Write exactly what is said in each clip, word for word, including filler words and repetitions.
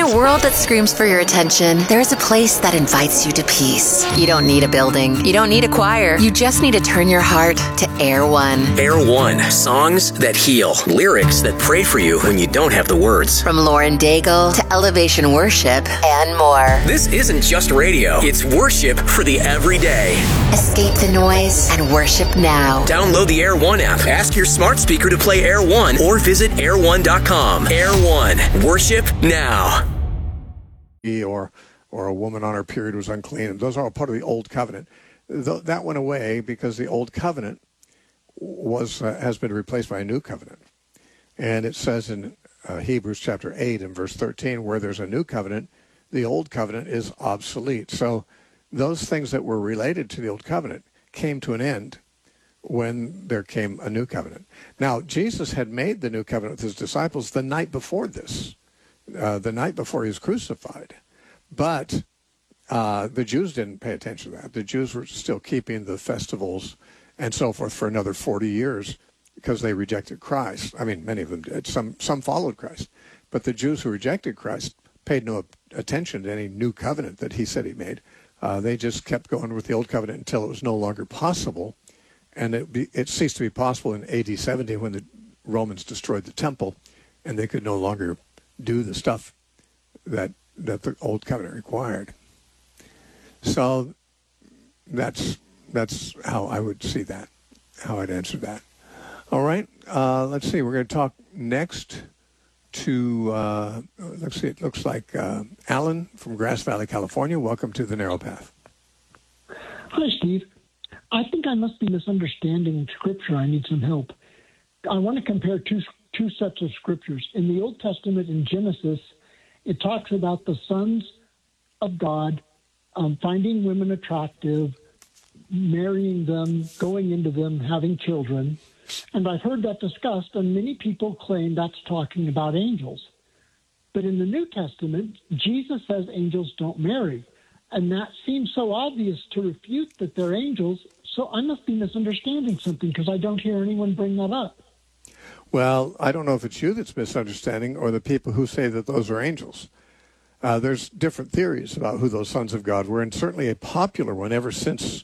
a world that screams for your attention, there's a place that invites you to peace. You don't need a building. You don't need a choir. You just need to turn your heart to Air One. Air One. Songs that heal. Lyrics that pray for you when you don't have the words. From Lauren Daigle to Elevation Worship and more. This isn't just radio. It's worship for the everyday. Escape the noise and worship now. Download the Air One app. Ask your smart speaker to play Air One or visit air one dot com. Air One. Worship now. Or, or a woman on her period was unclean. And those are all part of the Old Covenant. Th- that went away because the Old Covenant was uh, has been replaced by a New Covenant. And it says in uh, Hebrews chapter eight and verse thirteen, where there's a New Covenant, the Old Covenant is obsolete. So those things that were related to the Old Covenant came to an end when there came a New Covenant. Now, Jesus had made the New Covenant with his disciples the night before this. Uh, the night before he was crucified. But uh, the Jews didn't pay attention to that. The Jews were still keeping the festivals and so forth for another forty years because they rejected Christ. I mean, many of them did. Some, some followed Christ. But the Jews who rejected Christ paid no attention to any new covenant that he said he made. Uh, they just kept going with the Old Covenant until it was no longer possible. And it, be, it ceased to be possible in A D seventy when the Romans destroyed the temple and they could no longer do the stuff that that the Old Covenant required. So that's that's how I would see that, how I'd answer that. All right, uh, let's see. We're going to talk next to, uh, let's see, it looks like uh, Alan from Grass Valley, California. Welcome to the Narrow Path. Hi, Steve. I think I must be misunderstanding Scripture. I need some help. I want to compare two two sets of scriptures. In the Old Testament, in Genesis, it talks about the sons of God um, finding women attractive, marrying them, going into them, having children. And I've heard that discussed, and many people claim that's talking about angels. But in the New Testament, Jesus says angels don't marry. And that seems so obvious to refute that they're angels, so I must be misunderstanding something because I don't hear anyone bring that up. Well, I don't know if it's you that's misunderstanding or the people who say that those are angels. Uh, there's different theories about who those sons of God were, and certainly a popular one ever since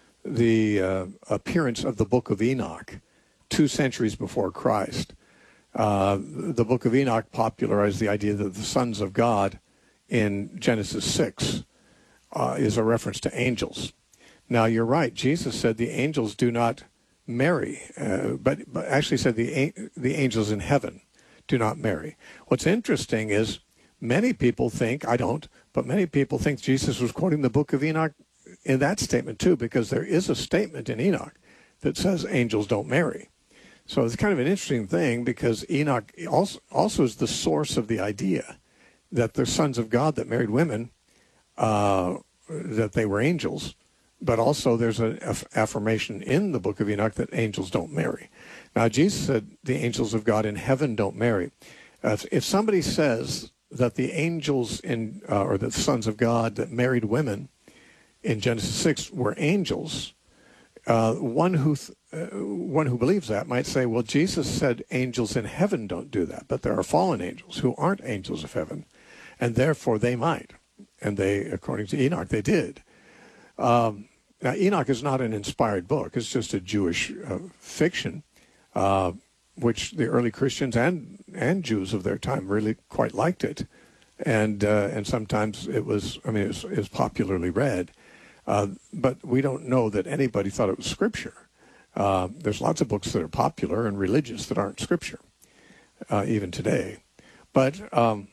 the uh, appearance of the Book of Enoch, two centuries before Christ. Uh, the Book of Enoch popularized the idea that the sons of God in Genesis six uh, is a reference to angels. Now, you're right. Jesus said the angels do not marry, uh, but, but actually said the the angels in heaven do not marry. What's interesting is many people think, I don't, but many people think Jesus was quoting the Book of Enoch in that statement too, because there is a statement in Enoch that says angels don't marry. So it's kind of an interesting thing because Enoch also, also is the source of the idea that they're sons of God that married women, uh, that they were angels. But also there's an aff- affirmation in the Book of Enoch that angels don't marry. Now, Jesus said the angels of God in heaven don't marry. Uh, if, if somebody says that the angels in, uh, or the sons of God that married women in Genesis six were angels, uh, one who th- uh, one who believes that might say, well, Jesus said angels in heaven don't do that, but there are fallen angels who aren't angels of heaven, and therefore they might. And they, according to Enoch, they did. Um, now, Enoch is not an inspired book. It's just a Jewish uh, fiction, uh, which the early Christians and, and Jews of their time really quite liked it. And uh, and sometimes it was, I mean, it was, it was popularly read. Uh, but we don't know that anybody thought it was Scripture. Uh, there's lots of books that are popular and religious that aren't Scripture, uh, even today. But, um,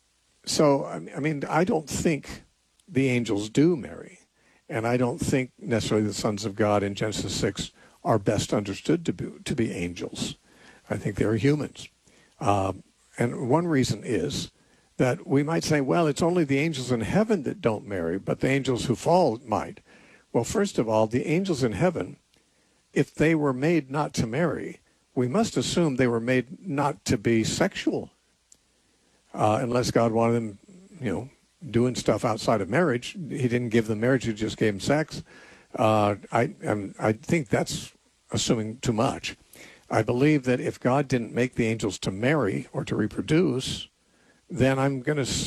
so, I mean, I don't think the angels do marry. And I don't think necessarily the sons of God in Genesis six are best understood to be, to be angels. I think they're humans. Um, and one reason is that we might say, well, it's only the angels in heaven that don't marry, but the angels who fall might. Well, first of all, the angels in heaven, if they were made not to marry, we must assume they were made not to be sexual, uh, unless God wanted them, you know, doing stuff outside of marriage. He didn't give them marriage, he just gave them sex. Uh, I, I'm, I think that's assuming too much. I believe that if God didn't make the angels to marry or to reproduce, then I'm going to